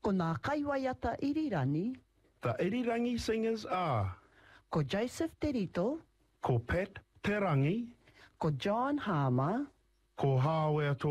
Ko nā kaiwaiata Irirangi. The Irirangi singers are Ko Joseph Terito. ko Pat Te Rangi, Ko John Harmer. ko Hāwea